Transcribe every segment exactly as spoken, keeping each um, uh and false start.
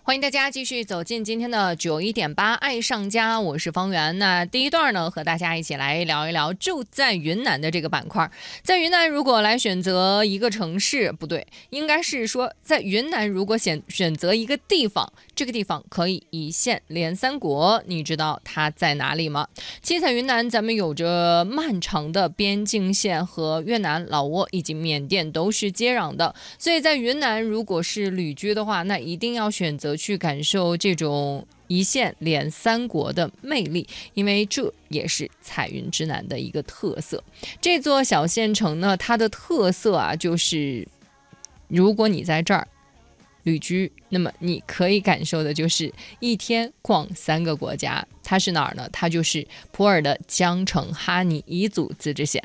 欢迎大家继续走进今天的九一点八爱上家，我是方圆。那第一段呢，和大家一起来聊一聊住在云南的这个板块。在云南，如果来选择一个城市，不对，应该是说在云南如果选选择一个地方，这个地方可以一线连三国，你知道它在哪里吗？其实在云南，咱们有着漫长的边境线，和越南、老挝以及缅甸都是接壤的，所以在云南如果是旅居的话，那一定要选择去感受这种一线连三国的魅力，因为这也是彩云之南的一个特色。这座小县城呢，它的特色啊，就是如果你在这儿旅居，那么你可以感受的就是一天逛三个国家。它是哪儿呢？它就是普洱的江城哈尼彝族自治县。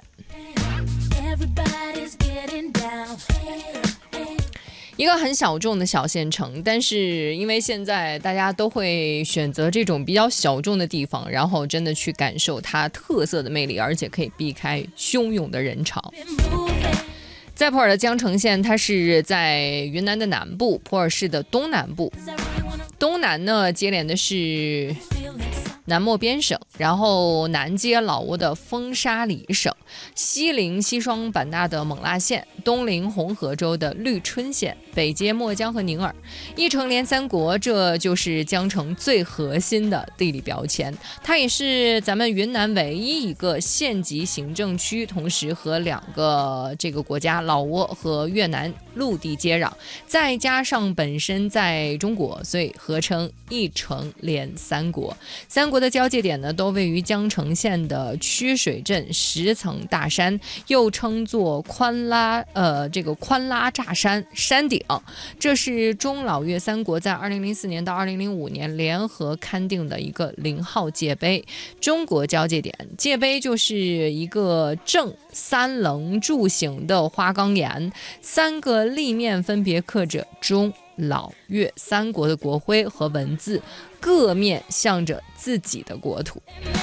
一个很小众的小县城，但是因为现在大家都会选择这种比较小众的地方，然后真的去感受它特色的魅力，而且可以避开汹涌的人潮。在普洱的江城县，它是在云南的南部，普洱市的东南部。东南呢，接连的是南漠边省，然后南接老挝的风沙里省，西邻西双版纳的勐腊县，东临红河州的绿春县，北接墨江和宁洱，一城连三国，这就是江城最核心的地理标签。它也是咱们云南唯一一个县级行政区，同时和两个这个国家老挝和越南陆地接壤，再加上本身在中国，所以合称一城连三国。三国的交界点呢，都位于江城县的曲水镇十层大山，又称作宽拉呃这个宽拉乍山山顶。这是中老越三国在二零零四年到二零零五年联合勘定的一个零号界碑。中国交界点界碑就是一个正三棱柱形的花岗岩，三个立面分别刻着中老越三国的国徽和文字，各面向着自己的国土。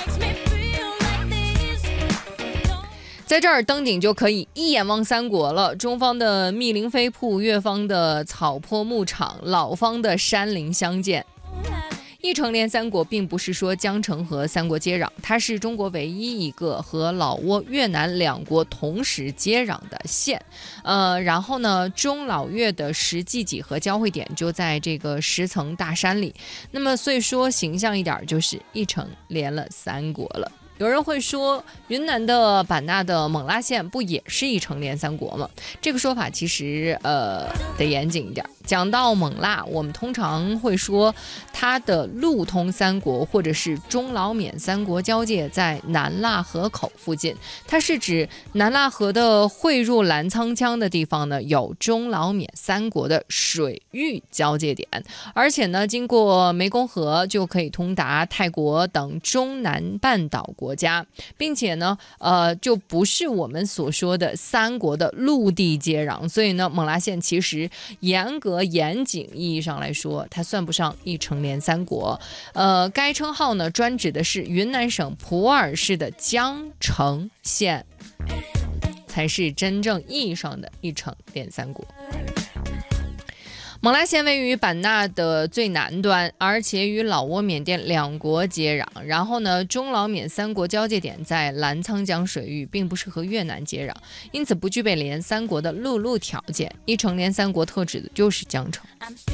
在这儿登顶就可以一眼望三国了，中方的密林飞瀑，越方的草坡牧场，老方的山林相见。一城连三国并不是说江城和三国接壤，它是中国唯一一个和老挝、越南两国同时接壤的县。呃，然后呢，中老越的实际几何交汇点就在这个十层大山里。那么，所以说形象一点，就是一城连了三国了。有人会说，云南的版纳的勐腊县不也是一城连三国吗？这个说法其实呃得严谨一点。讲到勐腊，我们通常会说它的路通三国，或者是中老缅三国交界在南腊河口附近。它是指南腊河的汇入澜沧江的地方呢，有中老缅三国的水域交界点，而且呢，经过湄公河就可以通达泰国等中南半岛国家，并且呢，呃，就不是我们所说的三国的陆地接壤，所以呢，勐腊县其实严格严谨意义上来说，它算不上一城连三国。呃，该称号呢，专指的是云南省普洱市的江城县，才是真正意义上的一城连三国。勐腊县位于版纳的最南端，而且与老挝、缅甸两国接壤。然后呢，中老缅三国交界点在澜沧江水域，并不是和越南接壤，因此不具备连三国的陆路条件。一城连三国特指的就是江城。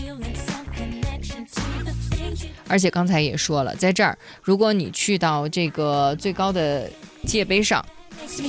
而且刚才也说了，在这儿，如果你去到这个最高的界碑上，